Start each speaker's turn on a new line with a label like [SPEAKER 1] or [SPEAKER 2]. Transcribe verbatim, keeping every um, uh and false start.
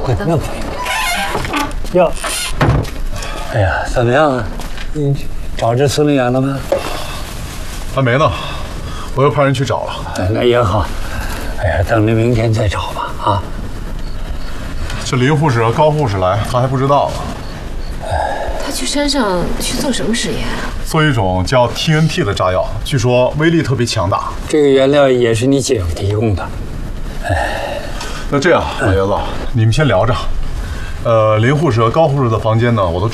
[SPEAKER 1] 我的。
[SPEAKER 2] 哟，哎呀，怎么样啊？你找着司令员了吗？
[SPEAKER 3] 还没呢，我又派人去找了。
[SPEAKER 2] 哎，那也好。哎呀，等着明天再找吧。啊，
[SPEAKER 3] 这林护士和高护士来，他还不知道呢。
[SPEAKER 1] 他去山上去做什么实验啊？
[SPEAKER 3] 做一种叫 T N T 的炸药，据说威力特别强大。
[SPEAKER 2] 这个原料也是你姐夫提供的。
[SPEAKER 3] 哎，那这样，老爷子，你们先聊着。呃，林护士和高护士的房间呢，我都准。